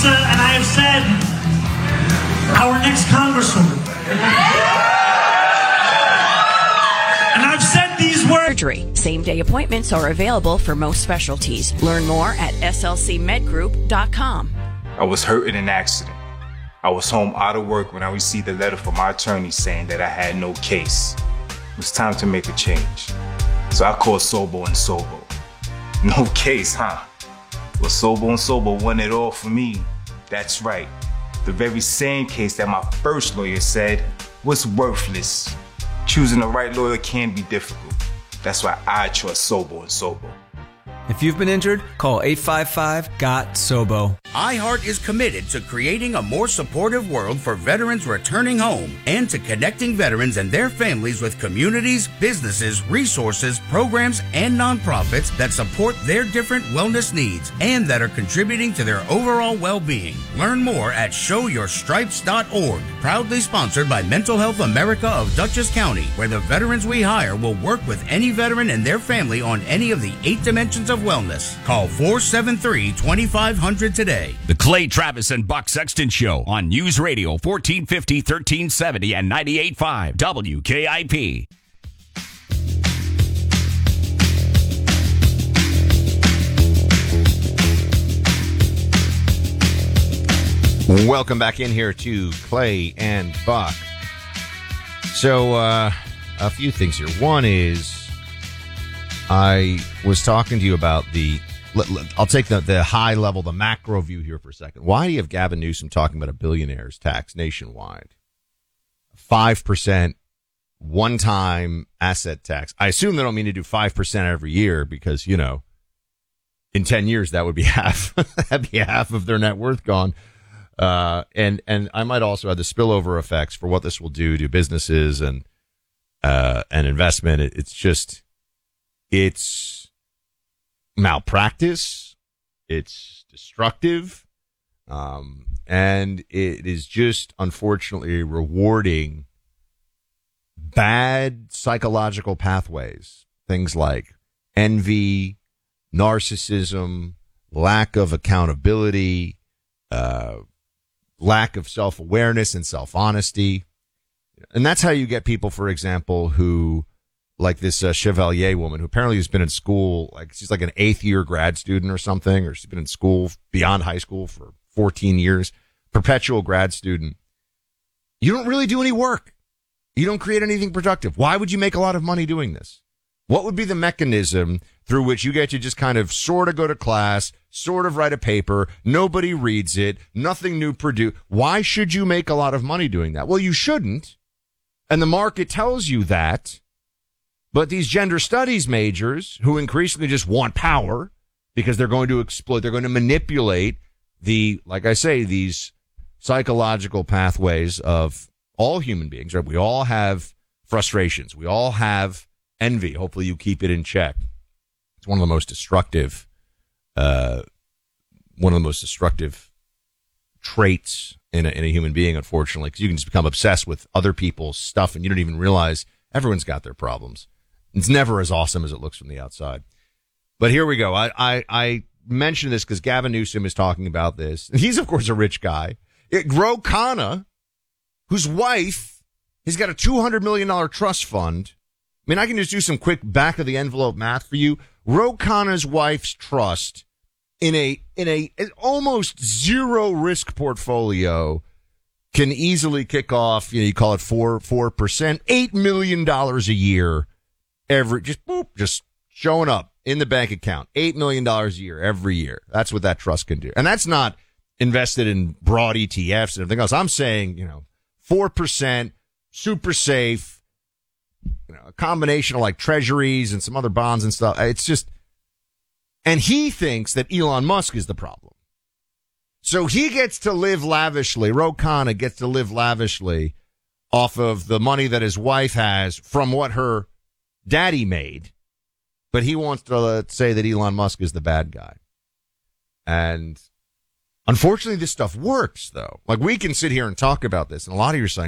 and I have said, our next congresswoman. And I've said these words. Surgery. Same-day appointments are available for most specialties. Learn more at slcmedgroup.com. I was hurt in an accident. I was home out of work when I received a letter from my attorney saying that I had no case. It was time to make a change. So I called Sobo and Sobo. No case, huh? Well, Sobo and Sobo won it all for me. That's right. The very same case that my first lawyer said was worthless. Choosing the right lawyer can be difficult. That's why I trust Sobo and Sobo. If you've been injured, call 855-GOT-SOBO. iHeart is committed to creating a more supportive world for veterans returning home and to connecting veterans and their families with communities, businesses, resources, programs, and nonprofits that support their different wellness needs and that are contributing to their overall well-being. Learn more at showyourstripes.org. Proudly sponsored by Mental Health America of Dutchess County, where the veterans we hire will work with any veteran and their family on any of the 8 dimensions of wellness. Call 473-2500 today. The Clay Travis and Buck Sexton Show on News Radio 1450, 1370, and 98.5 WKIP. Welcome back in here to Clay and Buck. So, a few things here. One is, I was talking to you about I'll take the high level, the macro view here for a second. Why do you have Gavin Newsom talking about a billionaire's tax nationwide? 5% one-time asset tax. I assume they don't mean to do 5% every year because, in 10 years, that would be that'd be half of their net worth gone. And I might also add the spillover effects for what this will do to businesses and investment. It's malpractice. It's destructive. And it is just unfortunately rewarding bad psychological pathways. Things like envy, narcissism, lack of accountability, lack of self-awareness and self-honesty. And that's how you get people, for example, who, like this Chevalier woman, who apparently has been in school, like she's like an 8th year grad student or something, or she's been in school beyond high school for 14 years, perpetual grad student. You don't really do any work. You don't create anything productive. Why would you make a lot of money doing this? What would be the mechanism through which you get to just kind of sort of go to class, sort of write a paper, nobody reads it, nothing new produced? Why should you make a lot of money doing that? Well, you shouldn't. And the market tells you that. But these gender studies majors who increasingly just want power because they're going to exploit, they're going to manipulate like I say, these psychological pathways of all human beings, right? We all have frustrations. We all have envy. Hopefully you keep it in check. It's one of the most destructive traits in a human being, unfortunately, because you can just become obsessed with other people's stuff and you don't even realize everyone's got their problems. It's never as awesome as it looks from the outside. But here we go. I mention this because Gavin Newsom is talking about this. He's, of course, a rich guy. Ro Khanna, whose wife has got a $200 million trust fund. I mean, I can just do some quick back of the envelope math for you. Ro Khanna's wife's trust in a almost zero risk portfolio can easily kick off, you call it 4%, $8 million a year just showing up in the bank account, $8 million a year every year. That's what that trust can do. And that's not invested in broad ETFs and everything else. I'm saying, 4%, super safe, a combination of like treasuries and some other bonds and stuff. It's just, and he thinks that Elon Musk is the problem. So he gets to live lavishly. Ro Khanna gets to live lavishly off of the money that his wife has from what her daddy made. But he wants to say that Elon Musk is the bad guy. And unfortunately, this stuff works, though. Like, we can sit here and talk about this, and a lot of you are saying,